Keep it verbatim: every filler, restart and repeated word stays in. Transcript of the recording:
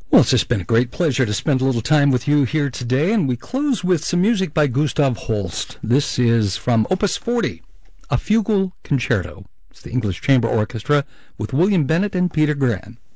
Well, it's just been a great pleasure to spend a little time with you here today, and we close with some music by Gustav Holst. This is from Opus forty, a fugal concerto. It's the English Chamber Orchestra with William Bennett and Peter Graham.